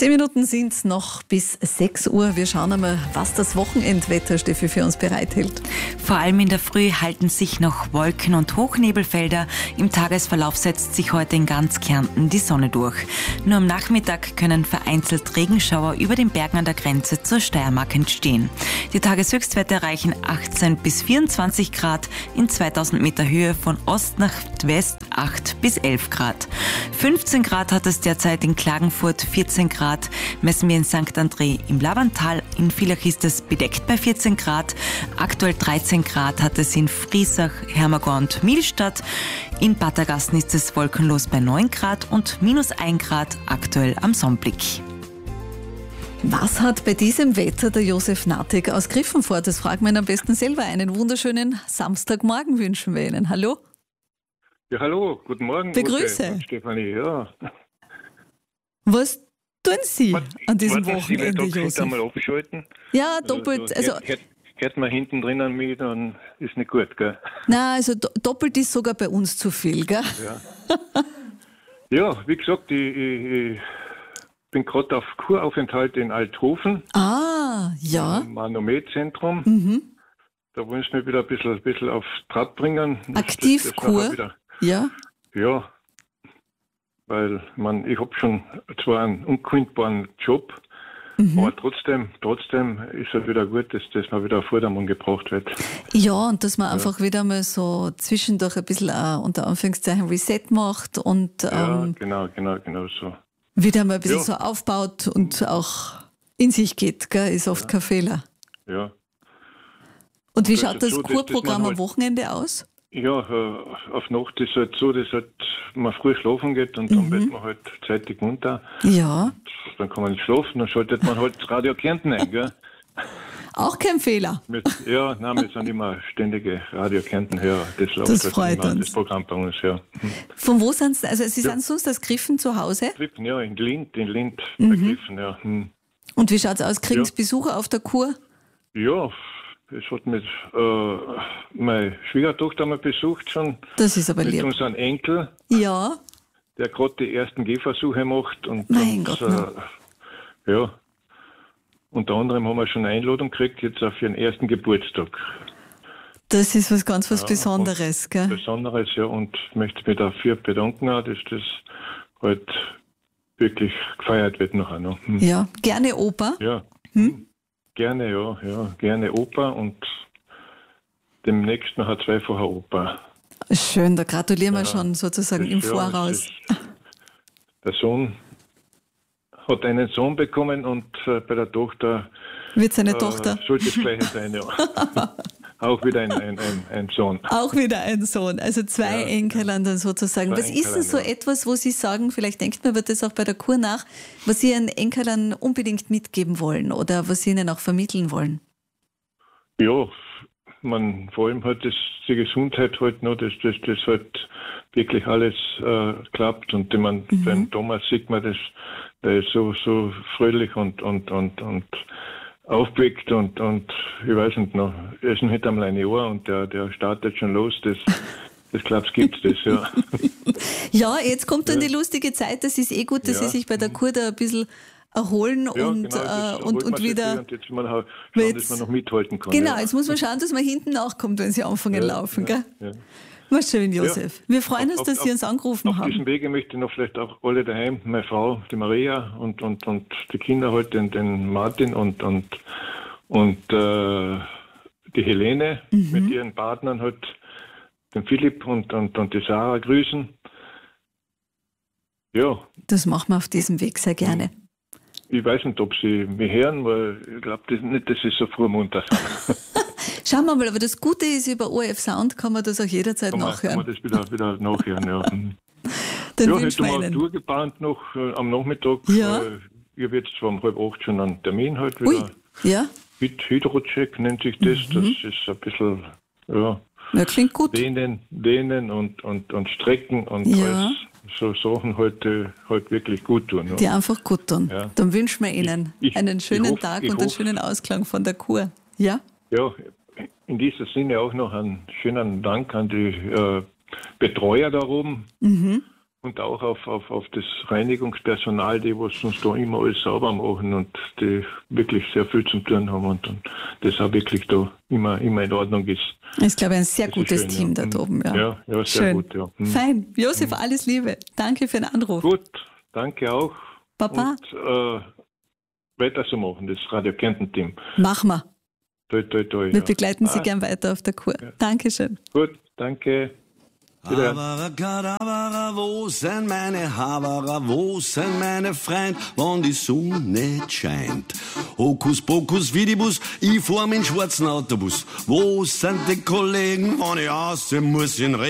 10 Minuten sind es noch bis 6 Uhr. Wir schauen einmal, was das Wochenendwetter, Steffi, für uns bereithält. Vor allem in der Früh halten sich noch Wolken- und Hochnebelfelder. Im Tagesverlauf setzt sich heute in ganz Kärnten die Sonne durch. Nur am Nachmittag können vereinzelt Regenschauer über den Bergen an der Grenze zur Steiermark entstehen. Die Tageshöchstwerte erreichen 18 bis 24 Grad, in 2000 Meter Höhe von Ost nach West 8 bis 11 Grad. 15 Grad hat es derzeit in Klagenfurt, 14 Grad messen wir in St. André im Lavantal. In Villach ist es bedeckt bei 14 Grad. Aktuell 13 Grad hat es in Friesach, Hermagor und Milstadt. In Battergassen ist es wolkenlos bei 9 Grad und -1 Grad aktuell am Sonnenblick. Was hat bei diesem Wetter der Josef Natek aus Griffenfort? Das fragen wir ihn am besten selber. Einen wunderschönen Samstagmorgen wünschen wir Ihnen. Hallo? Ja, hallo, guten Morgen. Begrüße. Stefanie, ja. Was tun Sie an diesem Warten Sie, Wochenende, ich Josef? einmal abschalten. Ja, doppelt. Also, Hört man hinten drin an mich, dann ist nicht gut, gell? nein, also doppelt ist sogar bei uns zu viel, gell? Ja, wie gesagt, ich bin gerade auf Kuraufenthalt in Althofen, Ah, ja. im Manomet-Zentrum. Da wollen sie mich wieder ein bisschen auf Trab bringen. Aktivkur? nachher wieder- Ja. Ja, weil ich habe schon zwar einen unkündbaren Job, aber trotzdem ist es wieder gut, dass man wieder auf Vordermann gebracht wird. Ja, und dass man einfach wieder mal so zwischendurch ein bisschen unter Anführungszeichen Reset macht und Ja, genau so. wieder mal ein bisschen Ja. so aufbaut und auch in sich geht, gell? Ist oft kein Fehler. Ja, Und wie Das schaut ist das so, dass Kurprogramm man am halt- Wochenende aus? ja, auf Nacht ist halt so, dass halt man früh schlafen geht und dann wird man halt zeitig runter. Ja, Dann kann man nicht schlafen, dann schaltet man halt das Radio Kärnten ein, gell? auch kein Fehler. Wir sind immer ständige Radio Kärnten-Hörer. Das läuft Das halt freut immer, uns. das Programm bei uns, ja. Von wo sind Sie? Also Sie sind sonst aus Griffen zu Hause? Griffen, ja, in Lind bei Griffen, ja. Und wie schaut es aus? Kriegen Ja. Sie Besucher auf der Kur? Ja, es hat mich meine Schwiegertochter mal besucht schon, Das ist aber mit lieb. unserem Enkel, Ja, der gerade die ersten Gehversuche macht. Mein Gott, no. Ja, unter anderem haben wir schon eine Einladung gekriegt, jetzt auch für den ersten Geburtstag. das ist was Besonderes, gell? Besonderes, ja, und möchte mich dafür bedanken, auch, dass das halt wirklich gefeiert wird nachher noch. Ja, gerne Oper. Ja, gerne, ja, gerne Oper und demnächst noch eine zweifache Oper. Schön, da gratulieren wir schon sozusagen im Ja, Voraus. Der Sohn hat einen Sohn bekommen und bei der Tochter Wird seine Tochter sollte das Gleiche sein, ja. Auch wieder ein Sohn. auch wieder ein Sohn, also zwei Ja, Enkeln dann sozusagen. Zwei Was ist denn Enkeln, so ja. etwas, wo Sie sagen, vielleicht denkt man über das auch bei der Kur nach, was Sie Ihren Enkeln unbedingt mitgeben wollen oder was Sie ihnen auch vermitteln wollen? Ja, vor allem halt die Gesundheit halt noch, dass halt wirklich alles klappt und beim Thomas sieht man das, der ist so fröhlich und aufgeweckt und ich weiß nicht noch, er ist noch nicht einmal ein Jahr und der startet schon los, das glaubst gibt's das, ja. Ja, jetzt kommt dann die lustige Zeit, das ist gut, dass Ja. Sie sich bei der Kur da ein bisschen erholen Ja, und, genau, das und holt man sich wieder... viel und jetzt muss man halt schauen, Jetzt- dass man noch mithalten kann. Genau, ja. jetzt muss man schauen, dass man hinten nachkommt, wenn Sie anfangen laufen, gell? Ja. War schön, Josef. Wir freuen uns, dass Sie uns angerufen Auf haben. diesem Wege möchte ich noch vielleicht auch alle daheim, meine Frau, die Maria und die Kinder halt, den Martin und die Helene mit ihren Partnern halt, den Philipp und die Sarah grüßen. Ja, Das machen wir auf diesem Weg sehr gerne. ich weiß nicht, ob sie mich hören, weil ich glaube nicht, dass sie so früh munter sind. Schauen wir mal, aber das Gute ist, über ORF Sound kann man das auch jederzeit Kann man nachhören. das wieder nachhören, ja. Dann Ja, wünschen hätte wir mal Ihnen. Tour geplant noch am Nachmittag. Ja. Ich habe jetzt zwar um 7:30 schon einen Termin halt Ui, wieder. ja, Hydrocheck nennt sich das. Das ist ein bisschen, ja, na, klingt gut. dehnen und strecken und Ja. alles so Sachen halt wirklich gut tun. Ja. Die einfach gut tun. Ja. Dann wünschen wir Ihnen Ich- einen schönen ich hoffe- Tag ich und einen hoffe- schönen Ausklang von der Kur. Ja? Ja, in diesem Sinne auch noch einen schönen Dank an die Betreuer da oben. Und auch auf das Reinigungspersonal, die was uns da immer alles sauber machen und die wirklich sehr viel zu tun haben und das auch wirklich da immer in Ordnung ist. Ich glaube, ein sehr gutes schön, Team da oben. Ja, sehr schön. gut. Ja. Fein. Josef, alles Liebe. Danke für den Anruf. Gut, danke auch. Baba. Und weiter so machen, das Radio Kärnten-Team. Machen wir. Toi, toi, toi, Wir begleiten Sie gern weiter auf der Kur. Ja. Dankeschön. Gut, danke. Abracadabra, wo sind meine Haberer, wo sind meine Freund, wann die Sonne nicht scheint? Hokus pokus fidibus, ich fahr mit schwarzen Autobus. Wo sind die Kollegen, wann ich aussehen muss in